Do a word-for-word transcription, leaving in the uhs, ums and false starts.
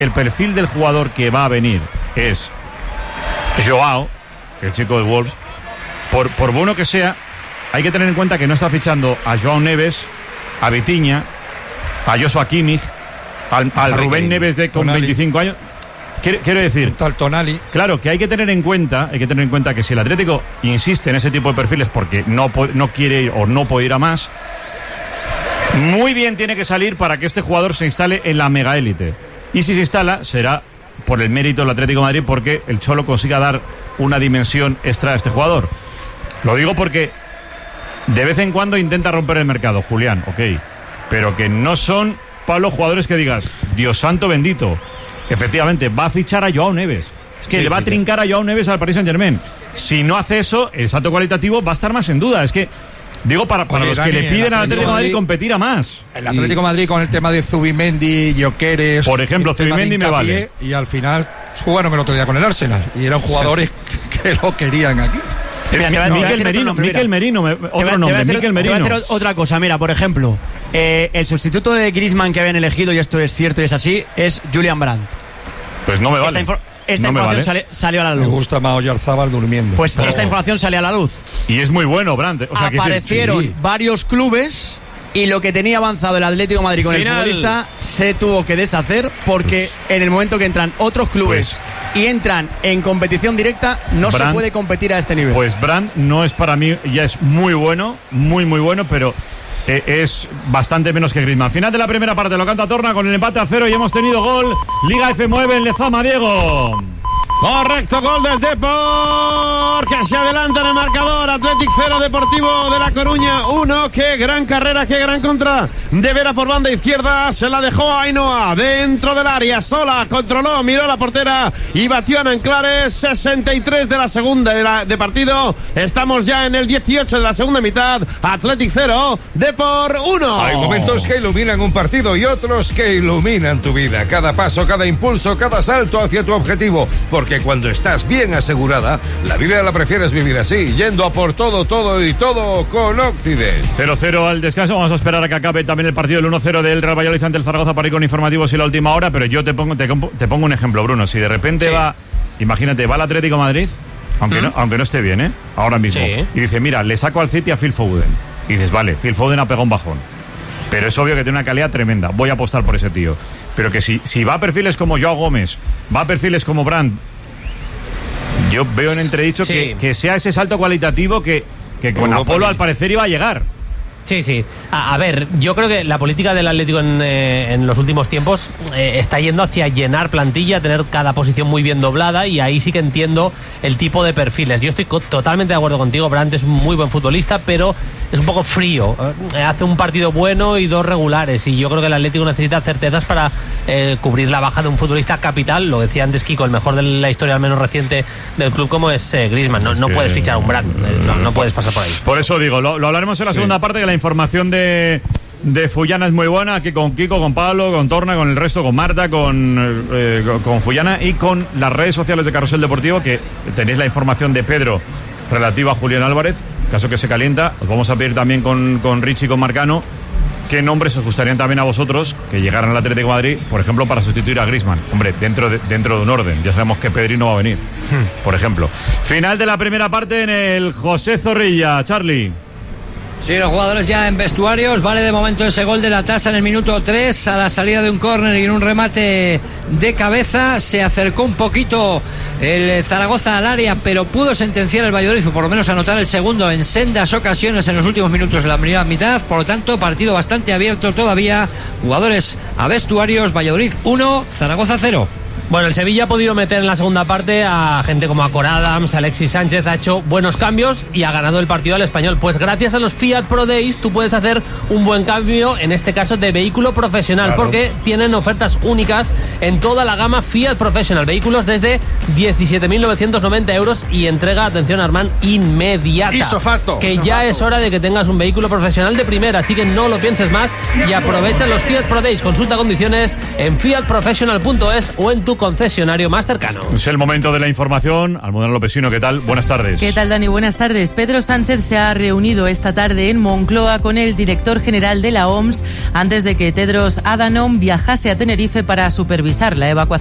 el perfil del jugador que va a venir es Joao, el chico de Wolves, por, por bueno que sea, hay que tener en cuenta que no está fichando a Joao Neves, a Vitinha, a Joshua Kimmich, al, al Rubén Neves de con Tonali. veinticinco años. Quiero, quiero decir, tal Tonali. Claro, que hay que tener en cuenta, hay que tener en cuenta que si el Atlético insiste en ese tipo de perfiles porque no, no quiere ir o no puede ir a más, muy bien tiene que salir para que este jugador se instale en la mega élite. Y si se instala, será por el mérito del Atlético de Madrid, porque el Cholo consiga dar una dimensión extra a este jugador. Lo digo porque de vez en cuando intenta romper el mercado, Julián, ok, pero que no son, Pablo, jugadores que digas, Dios santo bendito. Efectivamente, va a fichar a Joao Neves. Es que sí, le va sí, a trincar sí. a Joao Neves al Paris Saint-Germain. Si no hace eso, el salto cualitativo va a estar más en duda. Es que, digo, para, para Oye, los Dani, que le piden al Atlético de Madrid Madrid competir a más. El Atlético de Madrid con el tema de Zubimendi, Gyökeres... Por ejemplo, Zubimendi me vale. Y al final jugaron el otro día con el Arsenal. Y eran jugadores sí. que lo querían aquí. Mira, mira, Miquel Merino, Miquel Merino, otro nombre, Miquel Merino. Te voy a hacer otra cosa, mira, por ejemplo, eh, el sustituto de Griezmann que habían elegido, y esto es cierto y es así, es Julian Brandt. Pues no me vale. Esta, infor- esta no información vale. sale, salió a la luz. Me gusta más Oyarzábal durmiendo. Pues Pero... esta información salió a la luz. Y es muy bueno, Brandt. O sea, aparecieron que sí. varios clubes y lo que tenía avanzado el Atlético de Madrid con Final. el futbolista se tuvo que deshacer porque pues... en el momento que entran otros clubes pues... y entran en competición directa, no Brandt, se puede competir a este nivel. Pues Brandt no es para mí, ya es muy bueno, muy muy bueno, pero eh, es bastante menos que Griezmann. Final de la primera parte, lo canta Torna con el empate a cero y hemos tenido gol. Liga F nueve en Lezama, Diego. Correcto, gol del Depor, que se adelanta en el marcador. Athletic cero, Deportivo de La Coruña uno. Qué gran carrera, qué gran contra de Vera por banda izquierda. Se la dejó a Ainhoa dentro del área, sola, controló, miró a la portera y batió a Nanclares. sesenta y tres de la segunda de, la, de partido. Estamos ya en el dieciocho de la segunda mitad. Athletic cero, Depor uno. Hay momentos que iluminan un partido y otros que iluminan tu vida. Cada paso, cada impulso, cada salto hacia tu objetivo. Porque que cuando estás bien asegurada, la vida la prefieres vivir así, yendo a por todo, todo y todo con Occident. cero cero al descanso, vamos a esperar a que acabe también el partido del uno cero del Real Valladolid ante el Zaragoza para ir con informativos y la última hora, pero yo te pongo, te, te pongo un ejemplo, Bruno, si de repente sí. va, imagínate, va al Atlético de Madrid, aunque, ¿Mm? no, aunque no esté bien, ¿eh? Ahora mismo, sí. y dice, mira, le saco al City a Phil Foden, y dices, vale, Phil Foden ha pegado un bajón, pero es obvio que tiene una calidad tremenda, voy a apostar por ese tío, pero que si, si va a perfiles como Joao Gómez, va a perfiles como Brandt, yo veo en entredicho sí. que, que sea ese salto cualitativo que, que con Europa Apolo al parecer iba a llegar. Sí, sí. A, a ver, yo creo que la política del Atlético en, eh, en los últimos tiempos eh, está yendo hacia llenar plantilla, tener cada posición muy bien doblada, y ahí sí que entiendo el tipo de perfiles. Yo estoy co- totalmente de acuerdo contigo, Brandt es un muy buen futbolista, pero es un poco frío. Eh, hace un partido bueno y dos regulares, y yo creo que el Atlético necesita certezas para eh, cubrir la baja de un futbolista capital. Lo decía antes Kiko, el mejor de la historia al menos reciente del club, como es eh, Griezmann. No, no que... puedes fichar a un Brandt, eh, no, no puedes pasar por ahí. Por eso digo, lo, lo hablaremos en la sí. segunda parte, que la información de, de Fullana es muy buena, aquí con Kiko, con Pablo, con Torna, con el resto, con Marta, con, eh, con, con Fullana y con las redes sociales de Carrusel Deportivo, que tenéis la información de Pedro relativa a Julián Álvarez, caso que se calienta. Os vamos a pedir también con, con Richie y con Marcano qué nombres os gustarían también a vosotros que llegaran al Atlético de Madrid, por ejemplo, para sustituir a Griezmann. Hombre, dentro de, dentro de un orden. Ya sabemos que Pedrino va a venir, hmm. por ejemplo. Final de la primera parte en el José Zorrilla. Charlie. Sí, los jugadores ya en vestuarios. Vale de momento ese gol de la tasa en el minuto tres, a la salida de un córner y en un remate de cabeza. Se acercó un poquito el Zaragoza al área, pero pudo sentenciar el Valladolid, o por lo menos anotar el segundo en sendas ocasiones en los últimos minutos de la primera mitad. Por lo tanto, partido bastante abierto todavía. Jugadores a vestuarios. Valladolid uno, Zaragoza cero. Bueno, el Sevilla ha podido meter en la segunda parte a gente como Acor Adams, Alexis Sánchez, ha hecho buenos cambios y ha ganado el partido al Español. Pues gracias a los Fiat Pro Days tú puedes hacer un buen cambio, en este caso de vehículo profesional, claro, porque tienen ofertas únicas en toda la gama Fiat Professional. Vehículos desde diecisiete mil novecientos noventa euros y entrega, atención Armand, inmediata. Isofacto. Que Isofacto. Ya es hora de que tengas un vehículo profesional de primera, así que no lo pienses más y aprovecha los Fiat Pro Days. Consulta condiciones en fiat professional punto es o en tu concesionario más cercano. Es el momento de la información. Almudena Lopesino, ¿qué tal? Buenas tardes. ¿Qué tal, Dani? Buenas tardes. Pedro Sánchez se ha reunido esta tarde en Moncloa con el director general de la O M S antes de que Tedros Adhanom viajase a Tenerife para supervisar la evacuación